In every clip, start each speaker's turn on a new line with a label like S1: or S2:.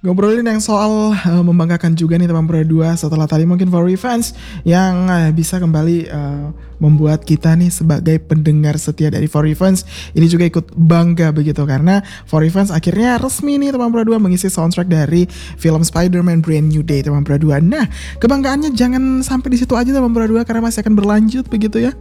S1: Ngobrolin yang soal membanggakan juga nih teman berdua setelah tadi mungkin For Revenge yang bisa kembali membuat kita nih sebagai pendengar setia dari For Revenge ini juga ikut bangga begitu karena For Revenge akhirnya resmi nih teman berdua mengisi soundtrack dari film Spider-Man Brand New Day teman berdua. Nah, kebanggaannya jangan sampai di situ aja teman berdua karena masih akan berlanjut begitu ya.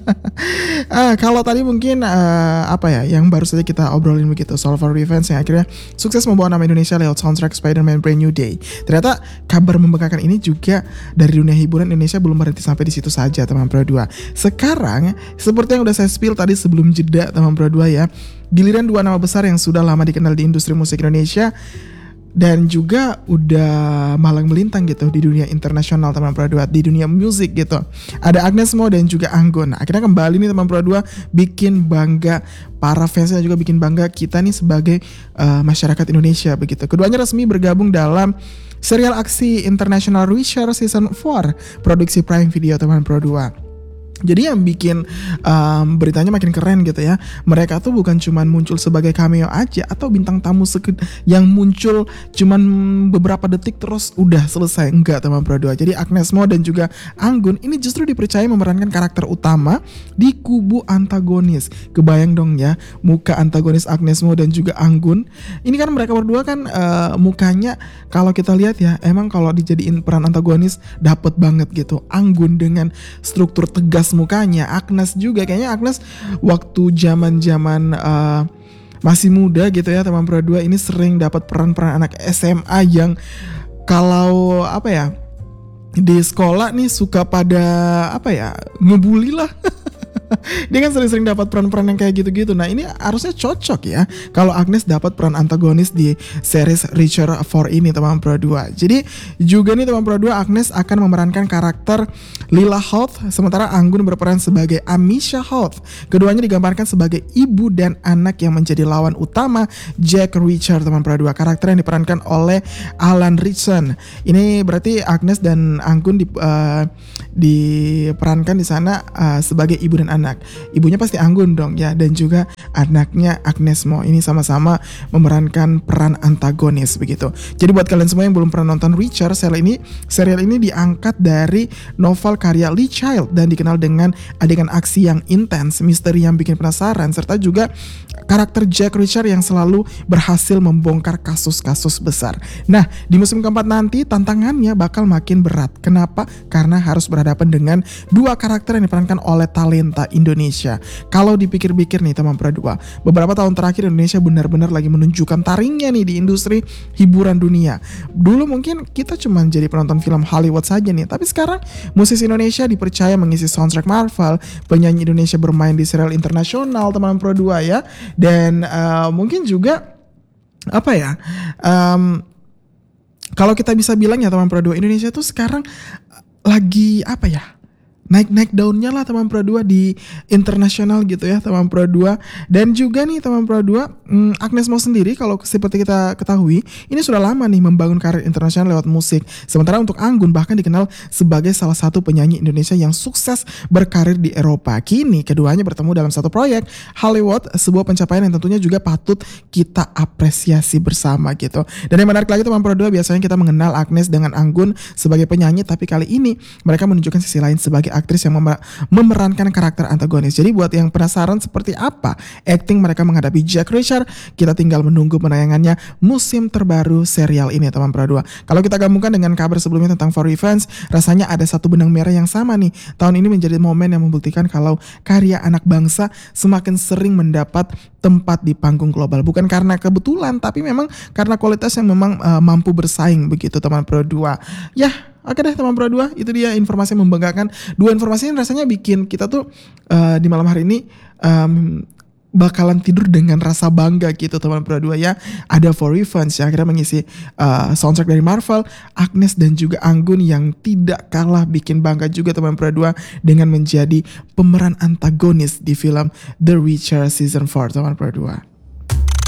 S1: Kalau tadi mungkin yang baru saja kita obrolin begitu soal For Revenge yang akhirnya sukses membawa nama Indonesia lewat soundtrack Spider-Man Brand New Day. Ternyata kabar membanggakan ini juga dari dunia hiburan Indonesia belum berhenti sampai di situ saja teman berdua. Sekarang seperti yang udah saya spill tadi sebelum jeda teman berdua ya, giliran dua nama besar yang sudah lama dikenal di industri musik Indonesia dan juga udah malang melintang gitu di dunia internasional teman berdua, di dunia musik gitu. Ada Agnes Mo dan juga Anggun. Akhirnya kembali nih teman berdua bikin bangga para fansnya, juga bikin bangga kita nih sebagai masyarakat Indonesia begitu. Keduanya resmi bergabung dalam serial aksi International Reacher Season 4 produksi Prime Video teman berdua. Jadi yang bikin beritanya makin keren gitu ya. Mereka tuh bukan cuman muncul sebagai cameo aja atau bintang tamu yang muncul cuman beberapa detik terus udah selesai. Enggak teman berdua. Jadi Agnes Mo dan juga Anggun ini justru dipercaya memerankan karakter utama di kubu antagonis. Kebayang dong ya muka antagonis Agnes Mo dan juga Anggun. Ini kan mereka berdua kan mukanya kalau kita lihat ya emang kalau dijadiin peran antagonis dapet banget gitu. Anggun dengan struktur tegas mukanya, Agnes juga kayaknya Agnes waktu zaman-zaman masih muda gitu ya teman berdua ini sering dapat peran-peran anak SMA yang kalau di sekolah nih suka pada ngebully lah. Dia kan sering-sering dapat peran-peran yang kayak gitu-gitu. Nah ini harusnya cocok ya kalau Agnes dapat peran antagonis di series Reacher 4 ini teman berdua. Jadi juga nih teman berdua Agnes akan memerankan karakter Lila Holt, sementara Anggun berperan sebagai Amisha Holt. Keduanya digambarkan sebagai ibu dan anak yang menjadi lawan utama Jack Reacher teman berdua. Karakter yang diperankan oleh Alan Ritchson. Ini berarti Agnes dan Anggun diperankan di sana sebagai ibu dan anak. Ibunya pasti Anggun dong ya, dan juga anaknya Agnes Mo. Ini sama-sama memerankan peran antagonis begitu. Jadi buat kalian semua yang belum pernah nonton Reacher, serial ini diangkat dari novel karya Lee Child dan dikenal dengan adegan aksi yang intens, misteri yang bikin penasaran, serta juga karakter Jack Reacher yang selalu berhasil membongkar kasus-kasus besar. Nah, di musim keempat nanti tantangannya bakal makin berat. Kenapa? Karena harus berhadapan dengan dua karakter yang diperankan oleh talenta Indonesia. Kalau dipikir-pikir nih teman berdua, beberapa tahun terakhir Indonesia benar-benar lagi menunjukkan taringnya nih di industri hiburan dunia. Dulu mungkin kita cuma jadi penonton film Hollywood saja nih, tapi sekarang musisi Indonesia dipercaya mengisi soundtrack Marvel, penyanyi Indonesia bermain di serial internasional teman berdua ya, dan mungkin juga kalau kita bisa bilang ya teman berdua, Indonesia tuh sekarang lagi naik daunnya lah teman berdua di internasional gitu ya teman berdua. Dan juga nih teman berdua, Agnes Mo sendiri kalau seperti kita ketahui ini sudah lama nih membangun karir internasional lewat musik. Sementara untuk Anggun bahkan dikenal sebagai salah satu penyanyi Indonesia yang sukses berkarir di Eropa. Kini keduanya bertemu dalam satu proyek Hollywood, sebuah pencapaian yang tentunya juga patut kita apresiasi bersama gitu. Dan yang menarik lagi teman berdua, biasanya kita mengenal Agnes dengan Anggun sebagai penyanyi, tapi kali ini mereka menunjukkan sisi lain sebagai aktris yang memerankan karakter antagonis. Jadi buat yang penasaran seperti apa acting mereka menghadapi Jack Reacher, kita tinggal menunggu penayangannya musim terbaru serial ini teman berdua. Kalau kita gabungkan dengan kabar sebelumnya tentang For Revenge, rasanya ada satu benang merah yang sama nih. Tahun ini menjadi momen yang membuktikan kalau karya anak bangsa semakin sering mendapat tempat di panggung global. Bukan karena kebetulan, tapi memang karena kualitas yang memang mampu bersaing begitu teman berdua. Ya, oke deh teman berdua, itu dia informasi yang membanggakan. Dua informasi yang rasanya bikin kita tuh di malam hari ini bakalan tidur dengan rasa bangga gitu teman berdua ya. Ada For Revenge yang akhirnya mengisi soundtrack dari Marvel, Agnes dan juga Anggun yang tidak kalah bikin bangga juga teman berdua dengan menjadi pemeran antagonis di film The Reacher Season 4 teman berdua.